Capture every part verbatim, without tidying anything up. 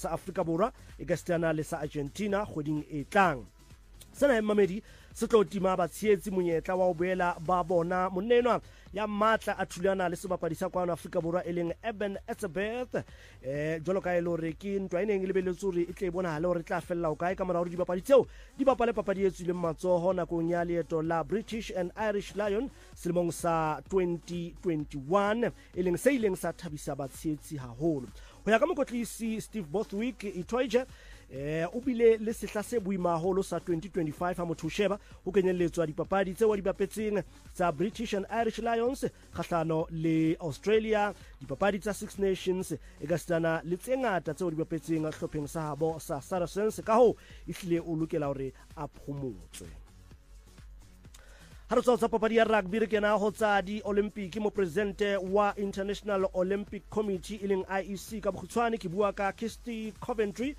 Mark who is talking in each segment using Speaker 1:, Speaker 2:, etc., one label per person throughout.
Speaker 1: sa Afrika Borwa e ka stana le sa Argentina kgweding e tlang. Sena mmamedi se tlo tima batshehetsi monyetla wa ho boela ba bona monenwa ya matla a thulana le sebapadi sa kwano Afrika Borwa e leng Eben Etzebeth eh jolo ka ile hore ke ntwa ene e lebelletse hore e tle bona hale hore tla fella o kae ka mora hore dibapadi tseo di bapale papadi e tswileng matsoho nakong ya leeto la British and Irish Lion selemong sa twenty twenty-one e leng se ileng sa thabisa batshehetsi haholo. Ho ya ka mokotlisi Steve Bothwick Itoije eh o bile le sehla se boima haholo sa twenty twenty-five ha motho sheba ho kenyelletswa dipapadi tseo di bapetseng tsa British and Irish Lions kgahlano le Australia, dipapadi tsa Six Nations e ka stana le tse ngata tseo di bapetseng hlopheng sa habo sa Saracens ka ho ihlile o lokela hore a phomotse. Ha re tswa tsa papadi ya rugby re kena ho tsa di Olympic mo presidente wa International Olympic Committee e leng I E C ka bokgutshwane ke bua ka Kirsty Coventry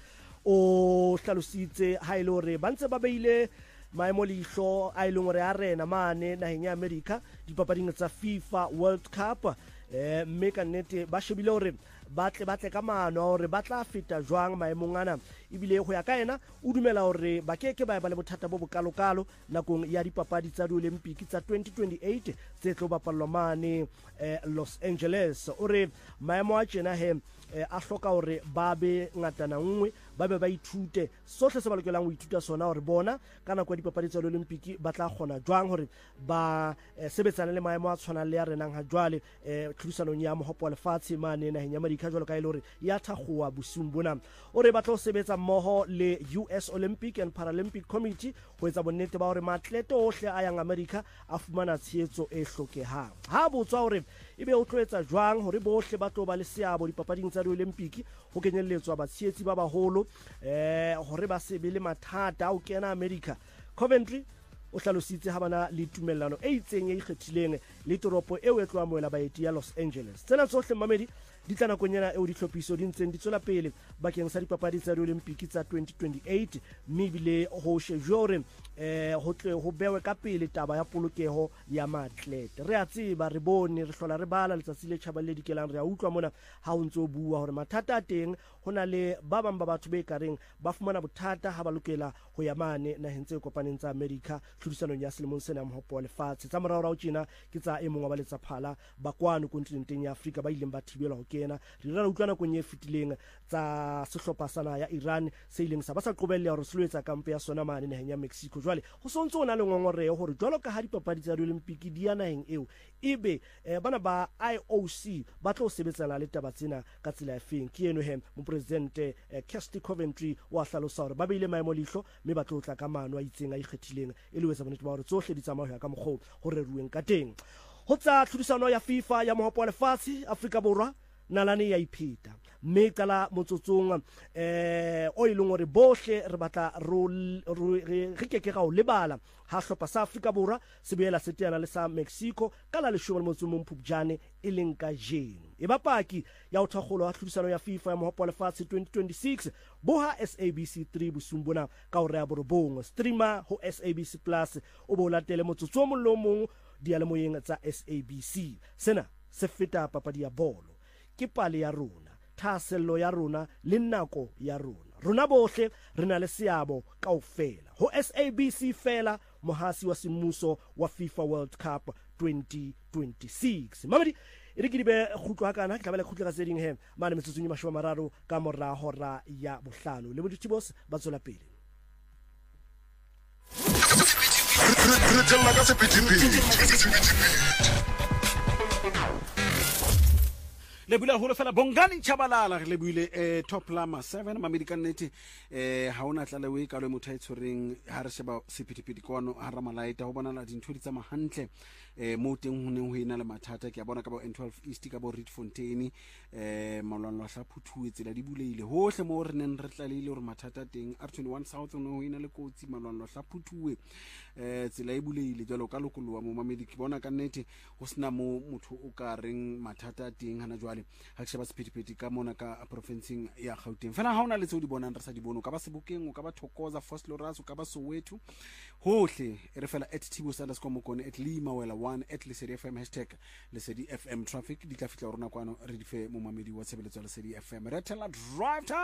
Speaker 1: o hlalositse ha ile hore ba ntse ba beile maemo leihlo a ile hore a rena mane naheng ya America dipapading tsa FIFA World Cup eh mme ka nnete ba shebile hore batle batle ka mano hore ba tla feta jwang maemong ana ebile go ya ka ena o dumela hore ba keke ba ba le bothata bo bokalokalo nakong ya dipapadi tsa di-Olympic tsa twenty twenty-eight tse tlo bapallwa mane eh, Los Angeles ore maemo a tjena he eh, a hloka hore ba be ngatana nngwe ba be ba ithute sohle se ba lokelang ho ithuta sona hore bona ka nako ya dipapadi tsa di-Olympic ba tla kgona jwang hore ba eh, sebetsana le maemo a tshwanang le ya renang ha jwale eh, tlhudisanong ya mohopo wa lefatshe mane naheng ya America jwalo ka ile hore ya thakgoa bosung bona ore ba tlo sebetsa mmoho le U S Olympic and Paralympic Committee ho etsa bonnete ba hore maatlete ohle a yang America a fumana tshehetso e hlokehang ha botswa hore ebe o tlo etsa jwang hore bohle ba tlo ba le seabo dipapading tsa di-Olympic ho kenyelletswa batshehetsi ba baholo eh hore ba se be le mathata o kena America. Coventry o hlalositse ha bana le tumellano e itseng e ikgethileng le toropo eo e tloa moela baeti ya Los Angeles. Tsena tsohle mamedi di tla nakonyana eo ditlhophiso di ntseng di tswela pele bakeng sa dipapadi tsa di-Olympic tsa twenty twenty-eight mme bile ho shejore eh ho tle ho bewe ka pele taba ya polokeho ya maatlete. Re a tseba re bone re hlola re bala letsatsi le tjhabang le dikelang re a utlwa mona ha o ntse o bua hore mathata a teng hona le ba bang ba batho be kareng ba fumana bothata ha ba lokela ho ya mane naheng tse kopaneng tsa America tlhudisanong ya selemong sena ya mohopo wa lefatshe tsa morao rao tjena ke tsa e mong wa ba letsa phala ba kwano kontinenteng ya Afrika ba ileng ba thibelwa ho kena re ra utlwana kong e fetileng tsa sehlopha sana ya Iran se ileng sa ba sa qobella hore se lo etsa kampe ya sona mane naheng ya Mexico jwale ho sontse ona le ngongoreo hore jwalo ka ha dipapadi tsa di-Olympic di ya naheng eo ebe eh, bana ba I O C ba tlo sebetsana le taba tsena ka tsela e feng ke eno he mo presidente eh, Kirsty Coventry wa hlalosa hore ba beile maemo leihlo mme ba tlo tla ka mano a itseng a ikgethileng e le wetsa bonnete ba hore tsohle di tsamaya ka mokgwa hore rueng ka teng ho tsa tlhodisano ya FIFA ya mohopo wa lefatshe Afrika Borwa nalane ya ipheta mme kala motsotsong eh o ileng hore bohle re batla re ke ke ga o lebala ha hlopha sa Afrika Borwa se boela se teana le sa Mexico kala le shome motso mo Phupjane e leng ka jeno e bapaki ya ho thakgolo ha tlhodisano ya FIFA ya mohopo wa lefatshe twenty twenty-six boha S A B C three bosumbona ka hore ya borobong streamer ho S A B C Plus o bo latele motsotso o molomong dialemoyeng tsa S A B C sena se feta papadi ya bolo ke pale ya rona thasello ya rona le nako ya rona rona bohle re na le seabo kaofela ho S A B C fela mohasi wa semmuso wa FIFA World Cup twenty twenty-six mamadi ere ke dibe khutlo hakana ke tla bele khutlo ka seding he mane metsotsong ya mashome mararo ka mora hora ya bohlano le boditibos ba tsola pele
Speaker 2: re tella ka sephetephete
Speaker 3: le bula holo fela bongani chabalala le buile eh top lama seven mamedikan nete eh ha ona tla lewe ka le motho a itshoreng ha re sheba sephetephete kwano ha ra malaita ho bona la dintho di tsama hantle eh mo teng ho neng ho ina le mathata ke a bona ka bo N twelve East ka bo Rietfontein eh malwalo a hlaphuthuwe tsela di buleile hohle mo re neng re tlalile hore mathata teng R twenty-one South no ho ina le kotsi malwalo a hlaphuthuwe eh tsela e buleile jalo ka lokolowa mo mamedi ke bona ka nnete ho sina mo motho o ka reng mathata teng hana jwale ha ke sheba sephetephete ka mona ka provinceng ya Gauteng fela ha ona le tseo di bonang re sa di bona ka ba Sebokeng o ka ba Thokoza Vosloorus o ka ba Soweto hohle re fela at tibos underscore mokone at limawela one at lesedi F M hashtag lesedi F M traffic di tla fitla rona kwano re di fe mo mamedi wa tshebeletso ya lesedi F M re tella drive time